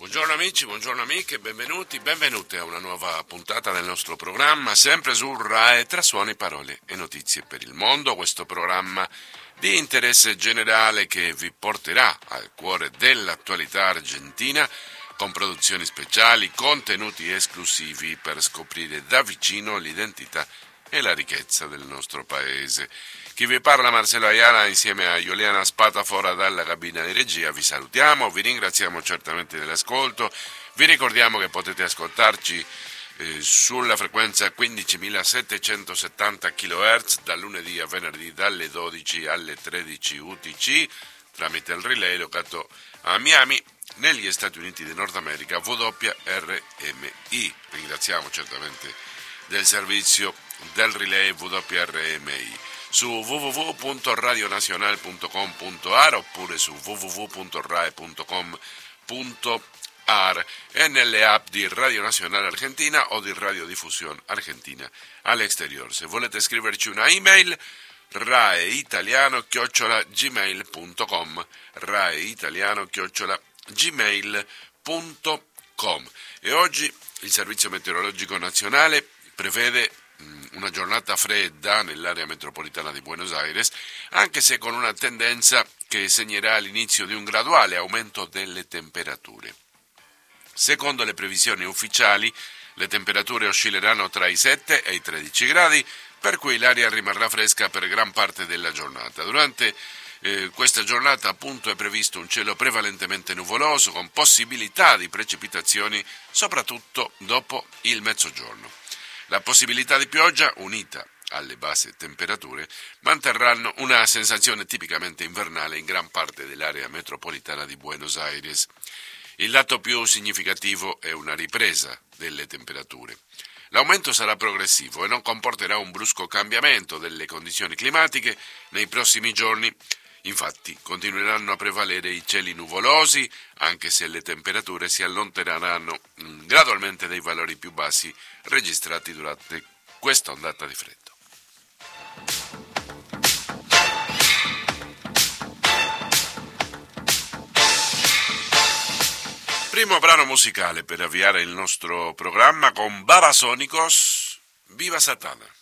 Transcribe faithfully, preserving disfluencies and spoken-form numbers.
Buongiorno amici, buongiorno amiche, benvenuti, benvenute a una nuova puntata del nostro programma, sempre su RAI, tra suoni, parole e notizie per il mondo. Questo programma di interesse generale che vi porterà al cuore dell'attualità argentina con produzioni speciali, contenuti esclusivi per scoprire da vicino l'identità e la ricchezza del nostro paese. Chi vi parla, Marcello Ayala, insieme a Iuliana Spatafora dalla cabina di regia. Vi salutiamo, vi ringraziamo certamente dell'ascolto, vi ricordiamo che potete ascoltarci eh, sulla frequenza quindicimilasettecentosettanta chilohertz dal lunedì a venerdì dalle dodici alle tredici U T C tramite il relay locato a Miami negli Stati Uniti di Nord America W R M I. Ringraziamo certamente del servizio del relay W R M I. Su w w w punto radionazionale punto com punto a r oppure su w w w punto rai punto com punto a r e nelle app di Radio Nazionale Argentina o di Radiodiffusione Argentina all'exterior. Se volete scriverci una email, raeitaliano chiocciola gmail punto com, raeitaliano chiocciola gmail punto com. E oggi il Servizio Meteorologico Nazionale prevede una giornata fredda nell'area metropolitana di Buenos Aires, anche se con una tendenza che segnerà l'inizio di un graduale aumento delle temperature. Secondo le previsioni ufficiali, le temperature oscilleranno tra i sette e i tredici gradi, per cui l'aria rimarrà fresca per gran parte della giornata. Durante eh, questa giornata, appunto, è previsto un cielo prevalentemente nuvoloso, con possibilità di precipitazioni, soprattutto dopo il mezzogiorno. La possibilità di pioggia, unita alle basse temperature, manterranno una sensazione tipicamente invernale in gran parte dell'area metropolitana di Buenos Aires. Il dato più significativo è una ripresa delle temperature. L'aumento sarà progressivo e non comporterà un brusco cambiamento delle condizioni climatiche nei prossimi giorni. Infatti continueranno a prevalere i cieli nuvolosi, anche se le temperature si allontaneranno gradualmente dai valori più bassi registrati durante questa ondata di freddo. Primo brano musicale per avviare il nostro programma con Babasónicos, Viva Satana.